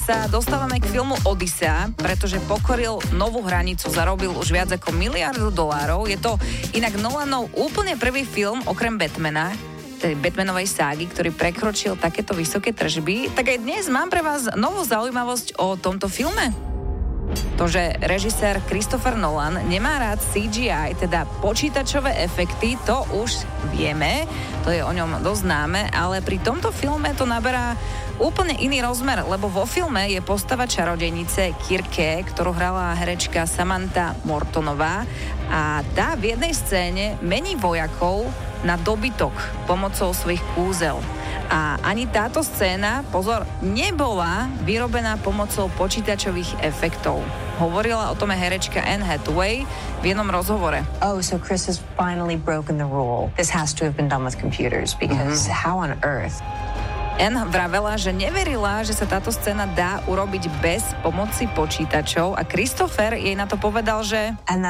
sa dostávame k filmu Odyssea, pretože pokoril novú hranicu, zarobil už viac ako $1 miliardu. Je to inak Nolanov úplne prvý film okrem Batmana, tej Batmanovej ságy, ktorý prekročil takéto vysoké tržby. Tak aj dnes mám pre vás novú zaujímavosť o tomto filme. To, že režisér Christopher Nolan nemá rád CGI, teda počítačové efekty, to už vieme, to je o ňom dosť známe, ale pri tomto filme to naberá úplne iný rozmer, lebo vo filme je postava čarodejnice Kirke, ktorú hrala herečka Samantha Mortonová a tá v jednej scéne mení vojakov na dobytok pomocou svojich kúzel. A ani táto scéna, pozor, nebola vyrobená pomocou počítačových efektov. Hovorila o tom aj herečka Anne Hathaway v jednom rozhovore. Oh, so Chris has finally broken the rule. This has to have been done with computers because how on earth? Anne vravela, že neverila, že sa táto scéna dá urobiť bez pomoci počítačov a Christopher jej na to povedal, že